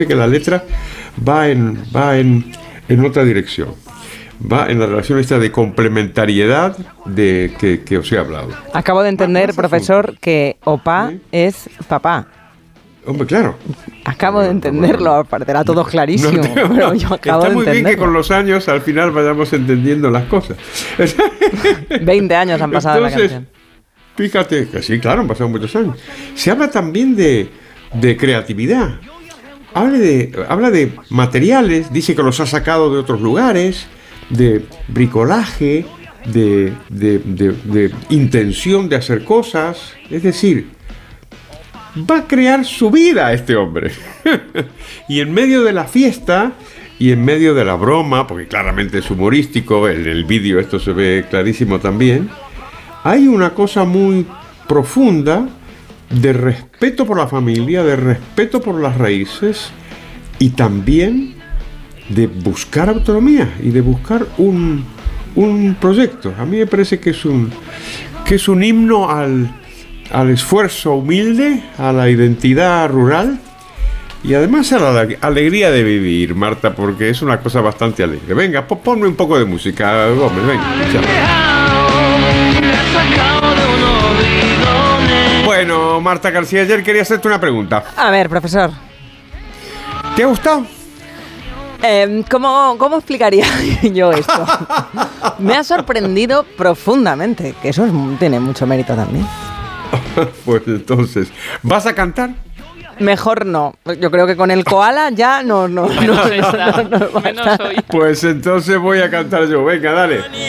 que la letra va en otra dirección. Va en la relación esta de complementariedad de que os he hablado. Acabo de entender, profesor, que opá ¿Sí? es papá. Hombre, claro. Acabo de entenderlo, parecerá todo clarísimo, pero yo acabo Está de muy bien que entenderlo. con los años al final vayamos entendiendo las cosas. 20 años han pasado de la Entonces, canción. fíjate, que sí, claro, han pasado muchos años. Se habla también de creatividad. Habla de materiales, dice que los ha sacado de otros lugares, de bricolaje, de intención de hacer cosas. Es decir, va a crear su vida este hombre. Y en medio de la fiesta y en medio de la broma, porque claramente es humorístico, en el vídeo esto se ve clarísimo también, hay una cosa muy profunda de respeto por la familia, de respeto por las raíces y también de buscar autonomía y de buscar un proyecto. A mí me parece que es un himno al esfuerzo humilde, a la identidad rural y además a la alegría de vivir, Marta, porque es una cosa bastante alegre. Venga, ponme un poco de música, Gómez, venga. Bueno, Marta García, ayer quería hacerte una pregunta. A ver, profesor, ¿Te ha gustado? ¿cómo explicaría yo esto? Me ha sorprendido profundamente, que eso tiene mucho mérito también. Pues entonces, ¿vas a cantar? Mejor no. Yo creo que con el koala ya no Menos está, menos hoy. Pues entonces voy a cantar yo. Venga, dale.